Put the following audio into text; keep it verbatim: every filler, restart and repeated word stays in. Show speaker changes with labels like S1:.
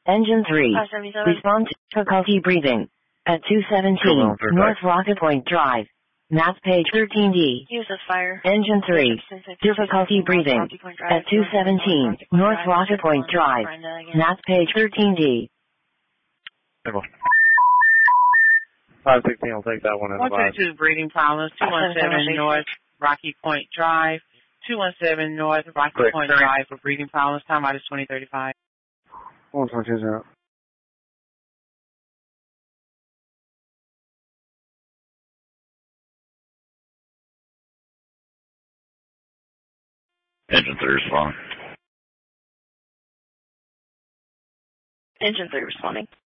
S1: Engine three.
S2: five seventy-seven.
S1: Respond to difficulty breathing. At two seventeen, North Rocket Point Drive. Map page thirteen D.
S2: Use of fire.
S1: Engine three. Difficulty breathing. At two seventeen, North Rocket Point Drive. Map page thirteen D.
S3: five sixteen, I'll take that one.
S4: one twenty-two, breathing problems. two one seven North Rocky Point Drive. two one seven North Rocky
S3: Quick,
S4: Point
S3: sorry.
S4: Drive for breathing problems. Time out is twenty thirty-five.
S3: one four two zero.
S5: Engine three responding.
S2: Engine three responding.